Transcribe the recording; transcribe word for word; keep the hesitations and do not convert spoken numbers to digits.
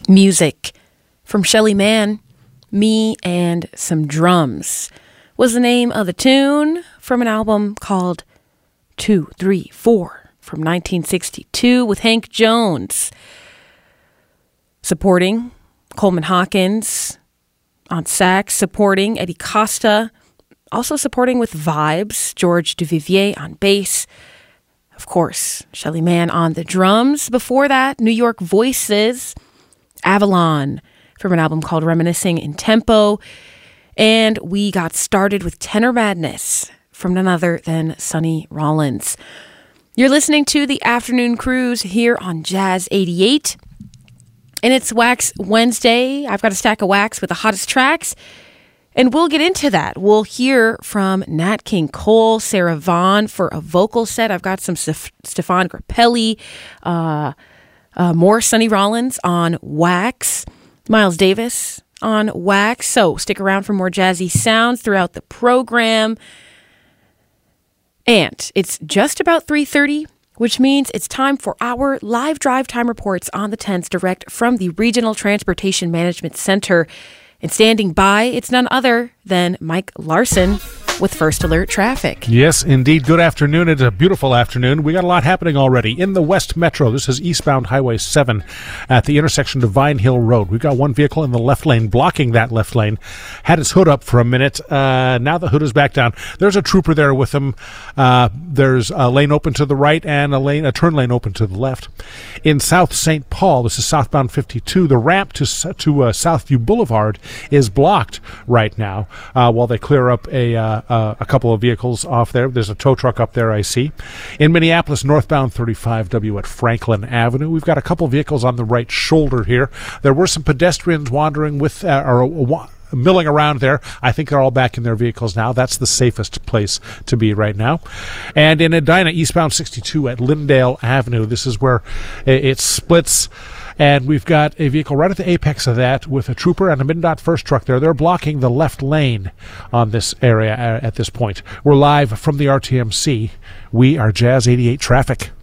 Music from Shelly Manne, Me and Some Drums, was the name of the tune from an album called two three four from nineteen sixty-two with Hank Jones. Supporting Coleman Hawkins on sax, supporting Eddie Costa, also supporting with vibes, George Duvivier on bass. Of course, Shelly Manne on the drums. Before that, New York Voices, Avalon, from an album called Reminiscing in Tempo. And we got started with Tenor Madness from none other than Sonny Rollins. You're listening to the Afternoon Cruise here on Jazz eighty-eight. And it's Wax Wednesday. I've got a stack of wax with the hottest tracks. And we'll get into that. We'll hear from Nat King Cole, Sarah Vaughan for a vocal set. I've got some Stef- Stefan Grappelli, uh, uh, more Sonny Rollins on wax, Miles Davis on wax. So stick around for more jazzy sounds throughout the program. And it's just about three thirty, which means it's time for our live drive time reports on the tens direct from the Regional Transportation Management Center. And standing by, it's none other than Mike Larson with First Alert Traffic. Yes, indeed. Good afternoon. It's a beautiful afternoon. We got a lot happening already. In the West Metro, this is eastbound Highway seven at the intersection of Vine Hill Road. We've got one vehicle in the left lane blocking that left lane. Had its hood up for a minute. Uh, now the hood is back down. There's a trooper there with him. Uh, there's a lane open to the right and a lane, a turn lane open to the left. In South Saint Paul, this is southbound fifty-two. The ramp to to uh, Southview Boulevard is blocked right now uh, while they clear up a uh, Uh, a couple of vehicles off there. There's a tow truck up there, I see. In Minneapolis, northbound thirty-five W at Franklin Avenue. We've got a couple of vehicles on the right shoulder here. There were some pedestrians wandering with, uh, or uh, milling around there. I think they're all back in their vehicles now. That's the safest place to be right now. And in Edina, eastbound sixty-two at Lyndale Avenue. This is where it splits. And we've got a vehicle right at the apex of that with a trooper and a MnDOT first truck there. They're blocking the left lane on this area at this point. We're live from the R T M C. We are Jazz eighty-eight Traffic.